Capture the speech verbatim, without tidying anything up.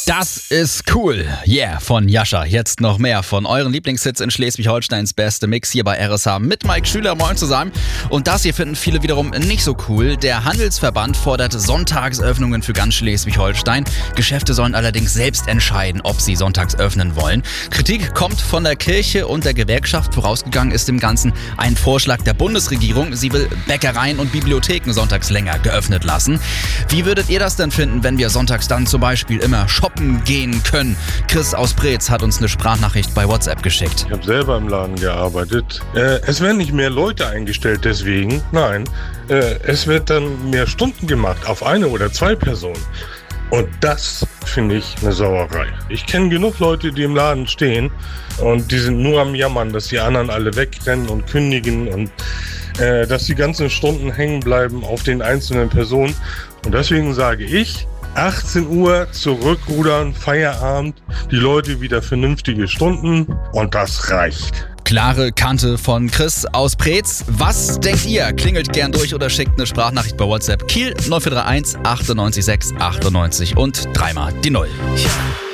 Das ist cool. Yeah, von Jascha. Jetzt noch mehr von euren Lieblingshits in Schleswig-Holsteins beste Mix hier bei R S H mit Mike Schüler. Moin zusammen. Und das hier finden viele wiederum nicht so cool. Der Handelsverband fordert Sonntagsöffnungen für ganz Schleswig-Holstein. Geschäfte sollen allerdings selbst entscheiden, ob sie sonntags öffnen wollen. Kritik kommt von der Kirche und der Gewerkschaft. Vorausgegangen ist dem Ganzen ein Vorschlag der Bundesregierung. Sie will Bäckereien und Bibliotheken sonntags länger geöffnet lassen. Wie würdet ihr das denn finden, wenn wir sonntags dann zum Beispiel immer shoppen gehen können? Chris aus Preetz hat uns eine Sprachnachricht bei WhatsApp geschickt. Ich habe selber im Laden gearbeitet. Äh, es werden nicht mehr Leute eingestellt deswegen. Nein, äh, es wird dann mehr Stunden gemacht auf eine oder zwei Personen. Und das finde ich eine Sauerei. Ich kenne genug Leute, die im Laden stehen und die sind nur am Jammern, dass die anderen alle wegrennen und kündigen und äh, dass die ganzen Stunden hängen bleiben auf den einzelnen Personen. Und deswegen sage ich, achtzehn Uhr zurückrudern, Feierabend, die Leute wieder vernünftige Stunden und das reicht. Klare Kante von Chris aus Preetz. Was denkt ihr? Klingelt gern durch oder schickt eine Sprachnachricht bei WhatsApp. Kiel null vier drei eins achtundneunzig sechs achtundneunzig und dreimal die Null.